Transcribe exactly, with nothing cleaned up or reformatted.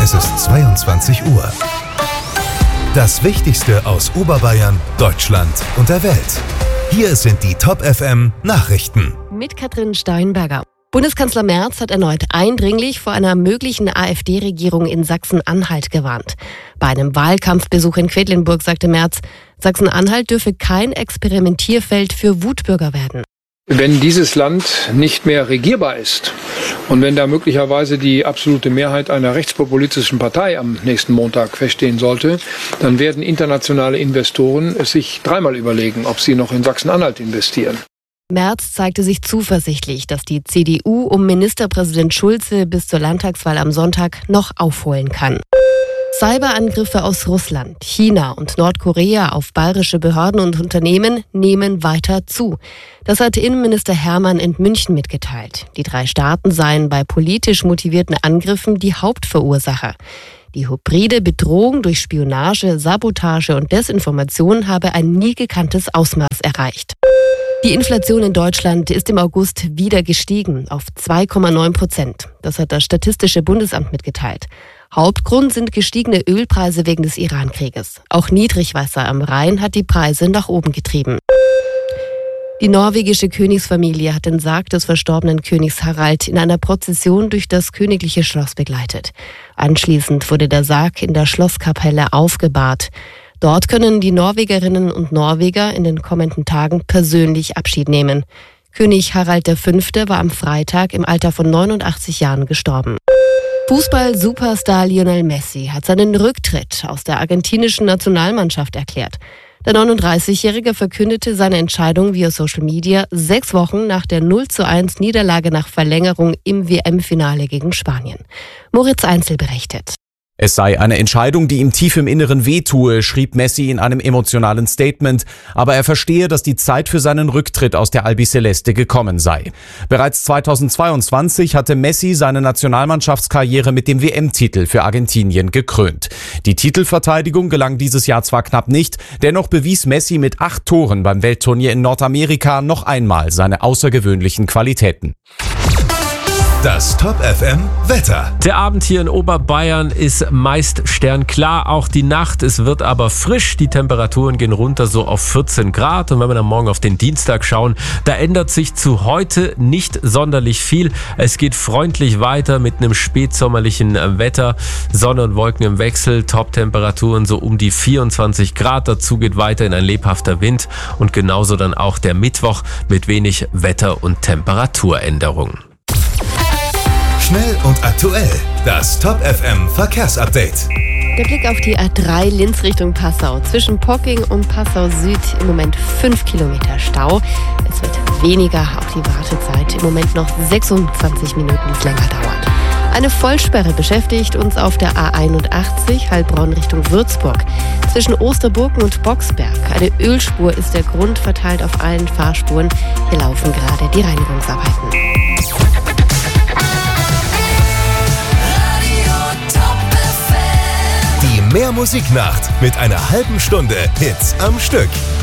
Es ist zweiundzwanzig Uhr. Das Wichtigste aus Oberbayern, Deutschland und der Welt. Hier sind die Top F M Nachrichten. Mit Katrin Steinberger. Bundeskanzler Merz hat erneut eindringlich vor einer möglichen AfD-Regierung in Sachsen-Anhalt gewarnt. Bei einem Wahlkampfbesuch in Quedlinburg sagte Merz, Sachsen-Anhalt dürfe kein Experimentierfeld für Wutbürger werden. Wenn dieses Land nicht mehr regierbar ist und wenn da möglicherweise die absolute Mehrheit einer rechtspopulistischen Partei am nächsten Montag feststehen sollte, dann werden internationale Investoren es sich dreimal überlegen, ob sie noch in Sachsen-Anhalt investieren. Merz zeigte sich zuversichtlich, dass die C D U um Ministerpräsident Schulze bis zur Landtagswahl am Sonntag noch aufholen kann. Cyberangriffe aus Russland, China und Nordkorea auf bayerische Behörden und Unternehmen nehmen weiter zu. Das hat Innenminister Hermann in München mitgeteilt. Die drei Staaten seien bei politisch motivierten Angriffen die Hauptverursacher. Die hybride Bedrohung durch Spionage, Sabotage und Desinformation habe ein nie gekanntes Ausmaß erreicht. Die Inflation in Deutschland ist im August wieder gestiegen auf zwei Komma neun Prozent. Das hat das Statistische Bundesamt mitgeteilt. Hauptgrund sind gestiegene Ölpreise wegen des Iran-Krieges. Auch Niedrigwasser am Rhein hat die Preise nach oben getrieben. Die norwegische Königsfamilie hat den Sarg des verstorbenen Königs Harald in einer Prozession durch das königliche Schloss begleitet. Anschließend wurde der Sarg in der Schlosskapelle aufgebahrt. Dort können die Norwegerinnen und Norweger in den kommenden Tagen persönlich Abschied nehmen. König Harald der Fünfte war am Freitag im Alter von neunundachtzig Jahren gestorben. Fußball-Superstar Lionel Messi hat seinen Rücktritt aus der argentinischen Nationalmannschaft erklärt. Der neununddreißigjährige verkündete seine Entscheidung via Social Media sechs Wochen nach der null zu eins Niederlage nach Verlängerung im W M-Finale gegen Spanien. Moritz Einzel berichtet. Es sei eine Entscheidung, die ihm tief im Inneren wehtue, schrieb Messi in einem emotionalen Statement, aber er verstehe, dass die Zeit für seinen Rücktritt aus der Albiceleste gekommen sei. Bereits zweitausendzweiundzwanzig hatte Messi seine Nationalmannschaftskarriere mit dem W M-Titel für Argentinien gekrönt. Die Titelverteidigung gelang dieses Jahr zwar knapp nicht, dennoch bewies Messi mit acht Toren beim Weltturnier in Nordamerika noch einmal seine außergewöhnlichen Qualitäten. Das Top F M Wetter. Der Abend hier in Oberbayern ist meist sternklar, auch die Nacht. Es wird aber frisch. Die Temperaturen gehen runter so auf vierzehn Grad. Und wenn wir dann morgen auf den Dienstag schauen, da ändert sich zu heute nicht sonderlich viel. Es geht freundlich weiter mit einem spätsommerlichen Wetter. Sonne und Wolken im Wechsel, Top-Temperaturen so um die vierundzwanzig Grad. Dazu geht weiterhin ein lebhafter Wind und genauso dann auch der Mittwoch mit wenig Wetter- und Temperaturänderungen. Schnell und aktuell. Das Top F M Verkehrsupdate. Der Blick auf die A drei Linz Richtung Passau. Zwischen Pocking und Passau Süd im Moment fünf Kilometer Stau. Es wird weniger, auch die Wartezeit im Moment noch sechsundzwanzig Minuten länger dauert. Eine Vollsperre beschäftigt uns auf der A einundachtzig Heilbronn Richtung Würzburg. Zwischen Osterburken und Boxberg. Eine Ölspur ist der Grund, verteilt auf allen Fahrspuren. Hier laufen gerade die Reinigungsarbeiten. Die Mehr Musiknacht mit einer halben Stunde Hits am Stück.